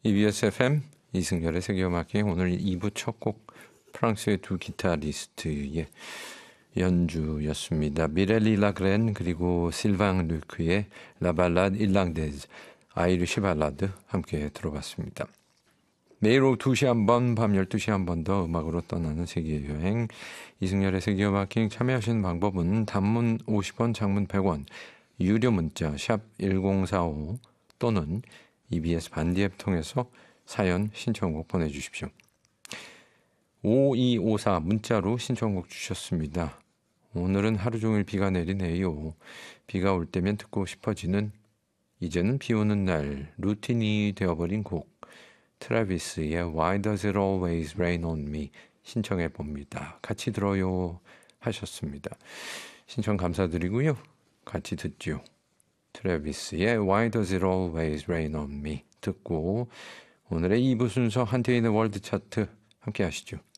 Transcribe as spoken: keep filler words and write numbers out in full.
이비에스 에프엠 이승열의 세계음악회 오늘 이 부 첫 곡 프랑스의 두 기타리스트의 연주였습니다. 미렐리 라그렌 그리고 실방 루크의 라발라드 일랑데즈 아이리시 발라드 함께 들어봤습니다. 매일 오후 두 시 한 번, 밤 열두 시 한 번 더 음악으로 떠나는 세계여행 이승열의 세계음악회 참여하시는 방법은 단문 오십 원, 장문 백 원, 유료 문자 샵 일공사오 또는 이비에스 반디 앱 통해서 사연 신청곡 보내주십시오. 오이오사 문자로 신청곡 주셨습니다. 오늘은 하루 종일 비가 내리네요. 비가 올 때면 듣고 싶어지는 이제는 비 오는 날 루틴이 되어버린 곡 트래비스의 Why Does It Always Rain On Me 신청해 봅니다. 같이 들어요 하셨습니다. 신청 감사드리고요. 같이 듣죠. 트래비스의 Why Does It Always Rain On Me 듣고 오늘의 이 부 순서 한태인의 월드 차트 함께 하시죠.